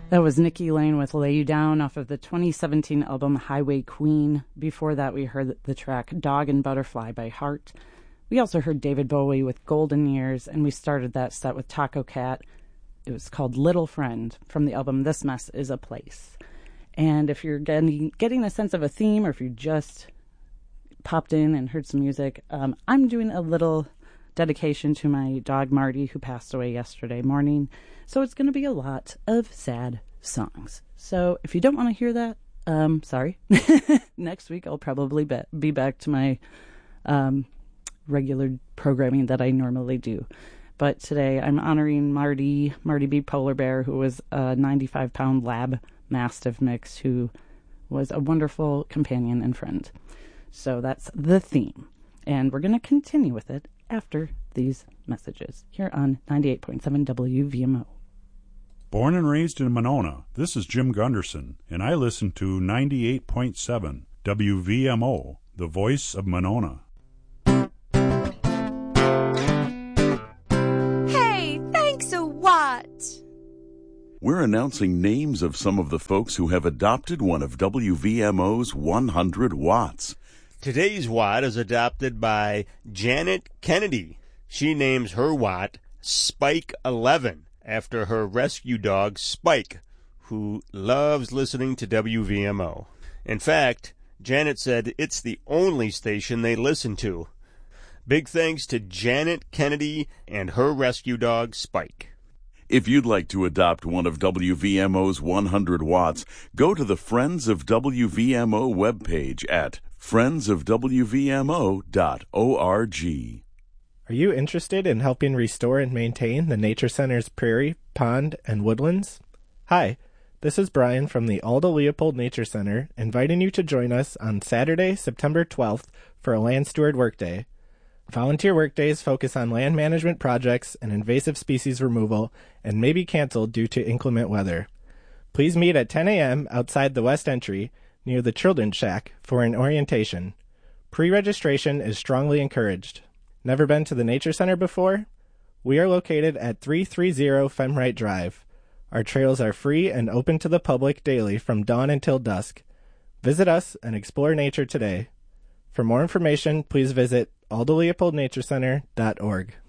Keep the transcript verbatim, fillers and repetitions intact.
That was Nikki Lane with Lay You Down off of the twenty seventeen album Highway Queen. Before that, we heard the track Dog and Butterfly by Heart. We also heard David Bowie with Golden Years, and we started that set with Taco Cat. It was called Little Friend from the album This Mess Is a Place. And if you're getting, getting a sense of a theme, or if you just popped in and heard some music, um, I'm doing a little dedication to my dog Marty, who passed away yesterday morning. So it's going to be a lot of sad songs. So if you don't want to hear that, um, sorry. Next week I'll probably be, be back to my um, regular programming that I normally do. But today I'm honoring Marty, Marty B. Polar Bear, who was a ninety-five pound lab mastiff mix who was a wonderful companion and friend. So that's the theme. And we're going to continue with it after these messages here on ninety-eight point seven W V M O. Born and raised in Monona, this is Jim Gunderson, and I listen to ninety-eight point seven W V M O, the voice of Monona. Hey, thanks a what? We're announcing names of some of the folks who have adopted one of W V M O's one hundred watts. Today's watt is adopted by Janet Kennedy. She names her watt Spike eleven after her rescue dog Spike, who loves listening to W V M O. In fact, Janet said it's the only station they listen to. Big thanks to Janet Kennedy and her rescue dog Spike. If you'd like to adopt one of W V M O's one hundred watts, go to the Friends of W V M O webpage at friends of w v m o dot org. Are you interested in helping restore and maintain the Nature Center's prairie, pond, and woodlands? Hi, this is Brian from the Alda Leopold Nature Center, inviting you to join us on Saturday, September twelfth for a Land Steward Workday. Volunteer workdays focus on land management projects and invasive species removal and may be canceled due to inclement weather. Please meet at ten a.m. outside the West Entry near the Children's Shack for an orientation. Pre-registration is strongly encouraged. Never been to the Nature Center before? We are located at three thirty Femwright Drive. Our trails are free and open to the public daily from dawn until dusk. Visit us and explore nature today. For more information, please visit alda leopold nature center dot org.